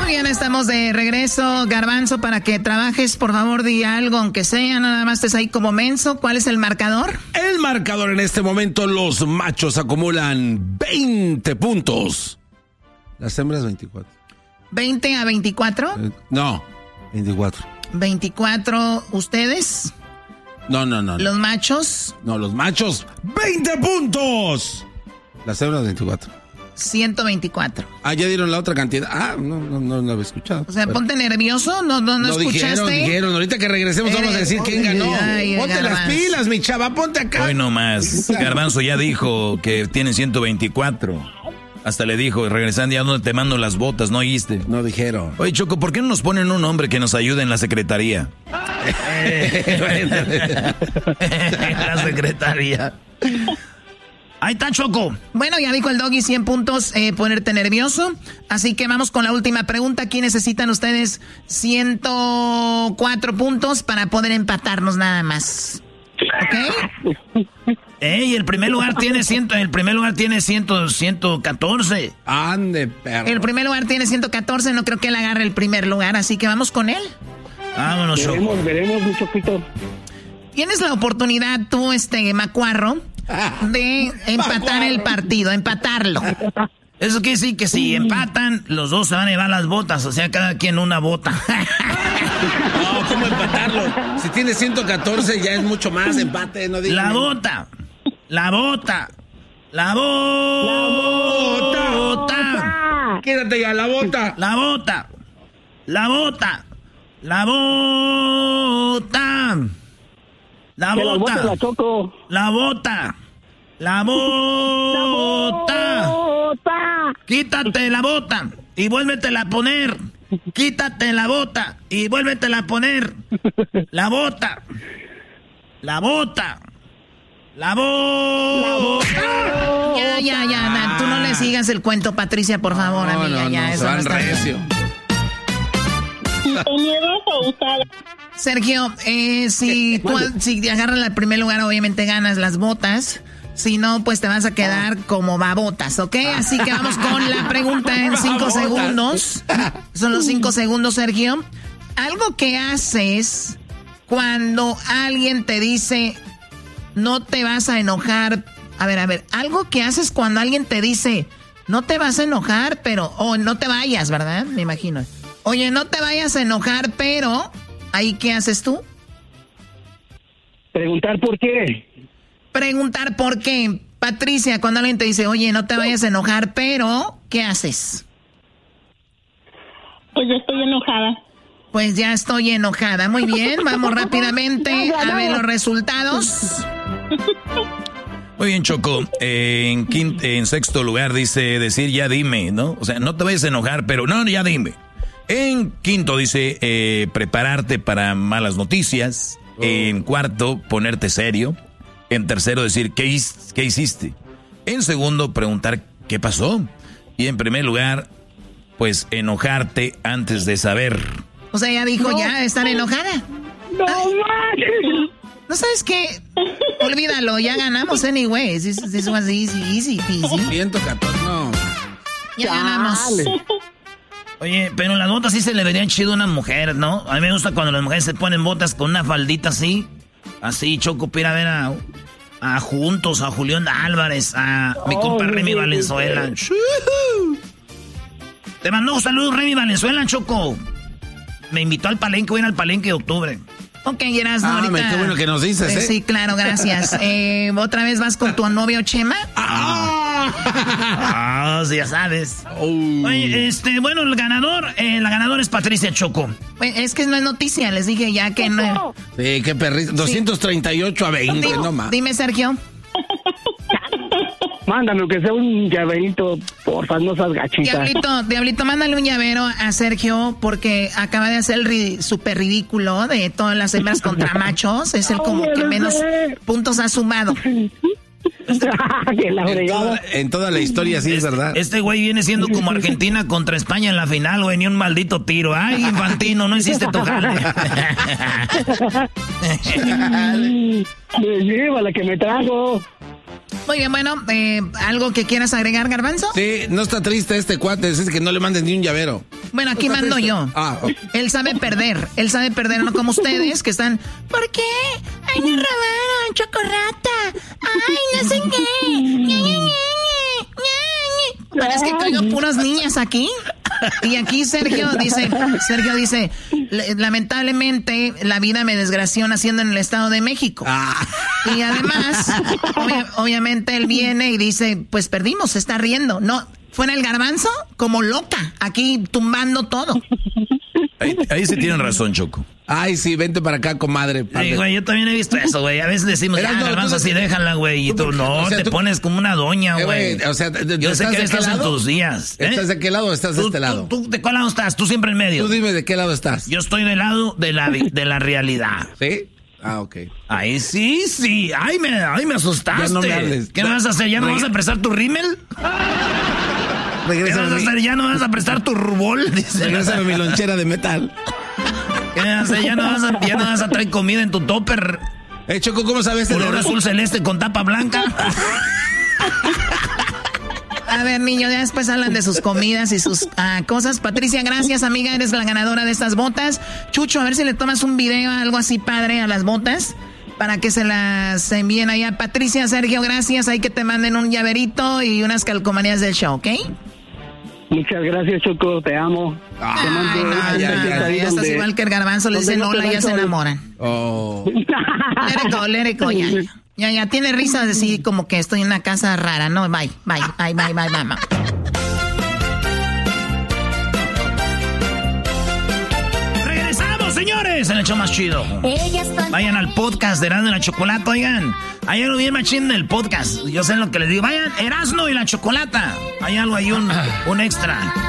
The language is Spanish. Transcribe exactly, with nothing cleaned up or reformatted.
Muy bien, estamos de regreso. Garbanzo, para que trabajes, por favor, di algo, aunque sea, nada más estés ahí como menso. ¿Cuál es el marcador? El marcador en este momento, los machos acumulan veinte puntos. Las hembras veinticuatro. ¿veinte a veinticuatro? Eh, no, veinticuatro. ¿veinticuatro ustedes? No, no, no. ¿Los machos? No, los machos, veinte puntos. Las hembras veinticuatro. ciento veinticuatro. Ah, ya dieron la otra cantidad. Ah, no, no, no lo había escuchado. O sea, pero ponte nervioso, no, no, no, no escuchaste. Dijeron, dijeron, ahorita que regresemos eh, vamos a decir quién ganó. Ay, ponte Garbanzo. Las pilas, mi chava, ponte acá. Hoy nomás, Garbanzo ya dijo que tienen ciento veinticuatro. Hasta le dijo, regresando, ya no te mando las botas, ¿no oíste? No dijeron. Oye, Choco, ¿por qué no nos ponen un hombre que nos ayude en la secretaría? En la secretaría. Ahí está, Choco. Bueno, ya dijo el Doggy, cien puntos, eh, ponerte nervioso. Así que vamos con la última pregunta. Aquí necesitan ustedes ciento cuatro puntos para poder empatarnos nada más. ¿Ok? Ey, el primer lugar tiene ciento, el primer lugar tiene ciento, ciento catorce. Ande, perro. El primer lugar tiene ciento catorce, no creo que él agarre el primer lugar, así que vamos con él. Vámonos, Choco. Veremos, veremos, mi Choquito. Tienes la oportunidad tú, este, Macuarro, de empatar el partido, empatarlo. Eso quiere decir que si empatan, los dos se van a llevar las botas, o sea, cada quien una bota. No, ¿cómo empatarlo? Si tiene ciento catorce ya es mucho más de empate, no digas. La bota, la bota, la bota. La bota. Quédate ya, la bota. La bota, la bota, la bota. La que bota, la, la, choco. la bota, la bota, la bota. Quítate la bota y vuélvetela a poner. Quítate la bota y vuélvetela a poner. La bota, la bota, la bota. Ya, ya, ya, na, tú no le sigas el cuento, Patricia, por favor, no, amiga. No, ya, no, eso no está recio. Sergio, eh, si tú si agarras el primer lugar, obviamente ganas las botas. Si no, pues te vas a quedar como babotas, ¿ok? Así que vamos con la pregunta en cinco segundos. Son los cinco segundos, Sergio. Algo que haces cuando alguien te dice, no te vas a enojar. A ver, a ver, algo que haces cuando alguien te dice, no te vas a enojar, pero, o oh, no te vayas, ¿verdad? Me imagino. Oye, no te vayas a enojar, pero, ¿ahí qué haces tú? Preguntar por qué. Preguntar por qué. Patricia, cuando alguien te dice, oye, no te vayas a enojar, pero, ¿qué haces? Pues ya estoy enojada. Pues ya estoy enojada. Muy bien, vamos rápidamente a ver los resultados. Muy bien, Choco. Eh, en, quinto, en sexto lugar dice decir ya dime, ¿no? O sea, no te vayas a enojar, pero no, ya dime. En quinto dice eh, prepararte para malas noticias. Oh. En cuarto, ponerte serio. En tercero, decir ¿qué, ¿qué hiciste? En segundo, preguntar ¿qué pasó? Y en primer lugar, pues enojarte antes de saber. O sea, ya dijo no. ya estar enojada. No, Ay, ¿No sabes qué? Olvídalo, ya ganamos anyway. This, this was easy, easy, easy. ciento catorce, no. Ya ganamos. Oye, pero las botas sí se le verían chido a una mujer, ¿no? A mí me gusta cuando las mujeres se ponen botas con una faldita así. Así, Choco, para ver a, a Juntos, a Julián Álvarez, a mi compa oh, Remy oh, Valenzuela. Oh. Te mandó saludos Remy Valenzuela, Choco. Me invitó al palenque, voy a ir al palenque de octubre. Ok, Erasmo, ah, ahorita. Qué bueno que nos dices, ¿eh? Sí, claro, gracias. Eh, ¿Otra vez vas con tu novio Chema? Ah, ah sí, ya sabes. Oh. Oye, este, bueno, el ganador, eh, la ganadora es Patricia, Choco. Es que no es noticia, les dije ya que no. Sí, qué perrito. doscientos treinta y ocho a veinte, dime, no más. Dime, Sergio. Mándame, aunque sea un llaverito, porfa, no seas gachita. Diablito, Diablito, mándale un llavero a Sergio porque acaba de hacer el ri- súper ridículo de todas las hembras contra machos. Es el como que menos puntos ha sumado. Este, en, toda, en toda la historia, sí, este, es verdad. Este güey viene siendo como Argentina contra España en la final, güey, ni un maldito tiro. Ay, Infantino, no hiciste tu jale. Lleva la que me trajo. Muy bien, bueno, eh, ¿algo que quieras agregar, Garbanzo? Sí, no está triste este cuate, es que no le manden ni un llavero. Bueno, aquí mando yo. Ah, okay. Él sabe perder. Él sabe perder, no como ustedes que están. ¿Por qué? Ay, nos robaron, chocorrata. Ay, no sé qué. Ñe, Ñe, Ñe, Ñe. Parece que cayó puras niñas aquí. Y aquí Sergio dice, Sergio dice, lamentablemente la vida me desgració naciendo en el Estado de México. Ah. Y además, obvia, obviamente él viene y dice, pues perdimos, se está riendo. No, fue en el Garbanzo como loca, aquí tumbando todo. Ahí, ahí sí tienen razón, Choco. Ay, sí, vente para acá, comadre. Sí, güey, yo también he visto eso, güey. A veces decimos, ya, no, Garbanzo, así déjala, güey. Y tú, no, o sea, te tú, pones como una doña, güey. Eh, o sea, yo sé que estás en tus días. ¿Eh? ¿Estás de qué lado o estás de tú, este lado? Tú, tú, ¿de cuál lado estás? Tú siempre en medio. Tú dime de qué lado estás. Yo estoy del lado de la, de la realidad. ¿Sí? Ah, ok. Ahí sí, sí. Ay, me, ay, me asustaste. Ya no me hables. ¿Qué me vas a hacer? ¿Ya no vas a prestar tu rímel? ¿Qué vas a hacer? ¿Ya no vas a prestar tu rubol? Regrésame mi lonchera de metal. ¿Qué vas a hacer? ¿Ya no vas a, ya no vas a traer comida en tu topper? Eh, Choco, ¿cómo sabes? ¿Color azul celeste con tapa blanca? A ver, niño, ya después hablan de sus comidas y sus uh, cosas. Patricia, gracias, amiga, eres la ganadora de estas botas. Chucho, a ver si le tomas un video, algo así padre a las botas, para que se las envíen allá. Patricia, Sergio, gracias. Hay que te manden un llaverito y unas calcomanías del show, ¿ok? Muchas gracias, Choco, te amo. Ay, te mando no, no, ya, ya, ya estás igual que el Garbanzo, le dicen hola y ya se enamoran. Oh. Let it go, let it go, ya, ya. Ya, ya, tiene risa de decir como que estoy en una casa rara, ¿no? Bye, bye, bye, bye, bye, mamá. ¡Regresamos, señores! En el show más chido. Vayan al podcast de Erasmo y la Chocolata, oigan. Hay algo bien machín del podcast. Yo sé lo que les digo. Vayan, Erasmo y la Chocolata. Hay algo ahí, un, un extra.